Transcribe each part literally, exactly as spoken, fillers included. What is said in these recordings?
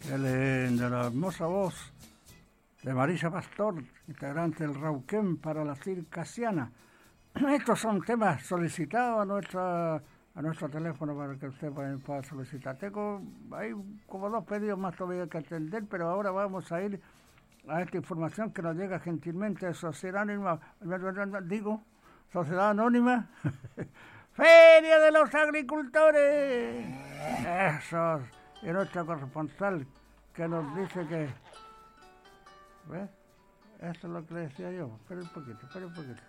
Qué linda, la hermosa voz de Marisa Pastor, integrante del Rauquén para la circasiana. Estos son temas solicitados a nuestra a nuestro teléfono para que usted pueda solicitar. Tengo hay como dos pedidos más todavía que atender, pero ahora vamos a ir a esta información que nos llega gentilmente de Sociedad Anónima, digo, Sociedad Anónima, Feria de los Agricultores. Eso, y nuestro corresponsal que nos dice que, ¿ves? Eso es lo que le decía yo. Espera un poquito, espera un poquito.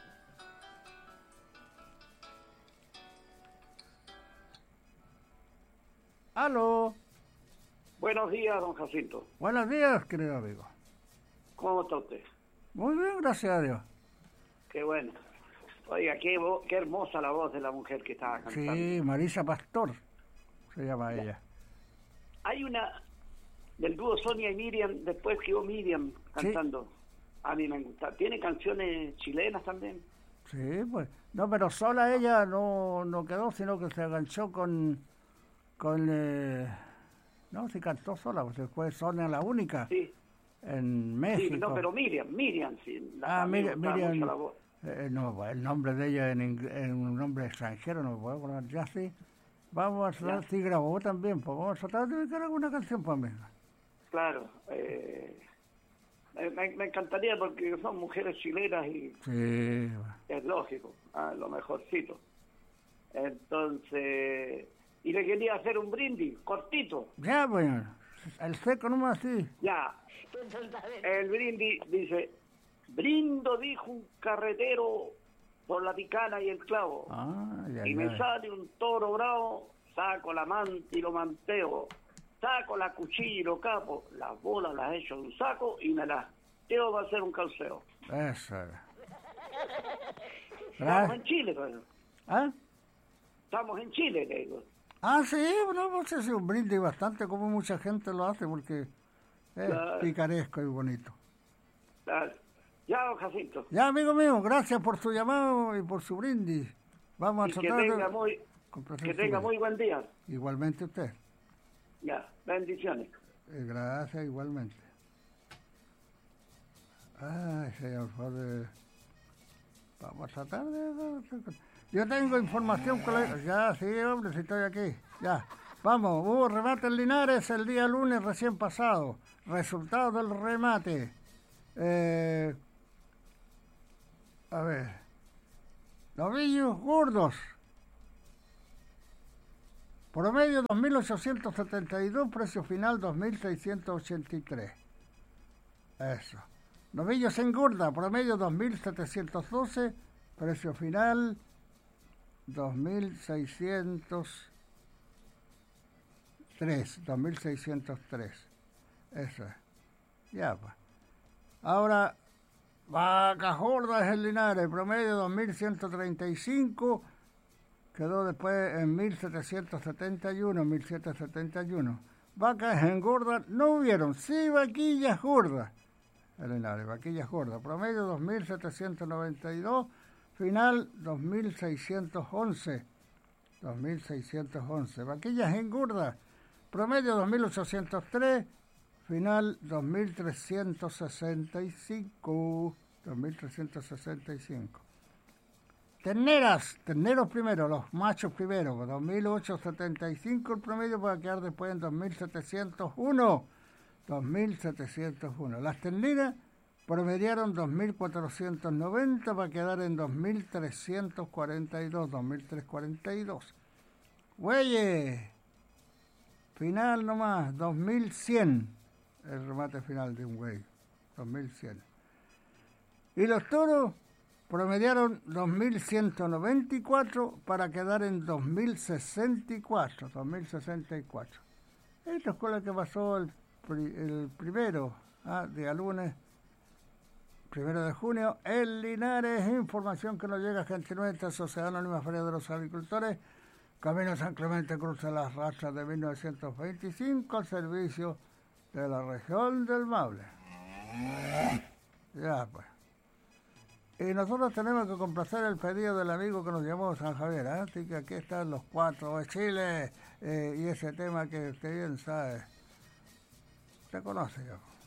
¡Aló! Buenos días, don Jacinto. Buenos días, querido amigo. ¿Cómo está usted? Muy bien, gracias a Dios. Qué bueno. Oiga, qué, vo- qué hermosa la voz de la mujer que estaba cantando. Sí, Marisa Pastor se llama ella. Hay una del dúo Sonia y Miriam, después quedó Miriam cantando. Sí. A mí me gusta. ¿Tiene canciones chilenas también? Sí, pues. No, pero sola ella no, no quedó, sino que se enganchó con... con eh, no, se cantó sola, pues fue Sonia la única. Sí. En México. Sí, no, pero Miriam, Miriam, sí. La, ah, Mir- Miriam. La voz. Eh, no, el nombre de ella en, ing- en un nombre extranjero, no me puedo acordar. Ya sí. Vamos a tratar, sí grabó también, pues vamos a tratar de dedicar alguna canción para mí. Claro. Eh, me, me encantaría porque son mujeres chilenas y sí. Es lógico, ah, lo mejorcito. Entonces, y le quería hacer un brindis, cortito. Ya, bueno, el seco nomás así. Ya. El brindis dice, brindo, dijo un carretero por la picana y el clavo. Ah, ya, y ya. me sale un toro bravo, saco la manta y lo manteo. Saco la cuchilla y lo capo, las bolas las echo en un saco y me las llevo para hacer un calceo. Eso era. Estamos en Chile, pues. ¿Ah? Estamos en Chile, le digo. Ah, sí, bueno, pues es un brindis bastante como mucha gente lo hace porque es Claro. picaresco y bonito. Claro. Ya, don Jacinto. Ya, amigo mío, gracias por su llamado y por su brindis. Vamos a Y que tratar tenga, de... muy, complacer que su tenga brindis. muy buen día. Igualmente usted. Ya, bendiciones. Eh, gracias, igualmente. Ay, señor, joder. Vamos a tratar de... Yo tengo información con la... Ya, sí, hombre, si estoy aquí. Ya. Vamos, hubo remate en Linares el día lunes recién pasado. Resultado del remate. Eh, a ver. Novillos gordos. Promedio dos mil ochocientos setenta y dos, precio final dos mil seiscientos ochenta y tres. Eso. Novillos en gorda, promedio dos mil setecientos doce, precio final dos mil seiscientos tres. dos mil seiscientos tres. Eso es. Ya, pues. Ahora, vacas gordas en Linares, promedio dos mil ciento treinta y cinco. Quedó después en mil setecientos setenta y uno, mil setecientos setenta y uno. Vacas engordas no hubieron, sí vaquillas gordas. El Linares, vaquillas gordas. Promedio dos mil setecientos noventa y dos, final dos mil seiscientos once. dos mil seiscientos once. Vaquillas engordas, promedio dos mil ochocientos tres, final dos mil trescientos sesenta y cinco. dos mil trescientos sesenta y cinco. Terneras, terneros primero, los machos primero, dos mil ochocientos setenta y cinco el promedio para quedar después en dos mil setecientos uno. dos mil setecientos uno. Las terneras promediaron dos mil cuatrocientos noventa para quedar en dos mil trescientos cuarenta y dos, dos mil trescientos cuarenta y dos. Bueyes, final nomás, dos mil cien, el remate final de un buey, dos mil cien. Y los toros promediaron dos mil ciento noventa y cuatro para quedar en dos mil sesenta y cuatro, dos mil sesenta y cuatro. Esto es con lo que pasó el, el primero, ah, día lunes, primero de junio, en Linares. Información que nos llega gentilmente a Sociedad Anónima Feria de los Agricultores, Camino San Clemente, cruza las rastras de mil novecientos veinticinco, al servicio de la región del Maule. Ya, pues. Y nosotros tenemos que complacer el pedido del amigo que nos llamó San Javier, ¿eh? Así que aquí están los cuatro de Chile, eh, y ese tema que usted bien sabe. Usted conoce, yo.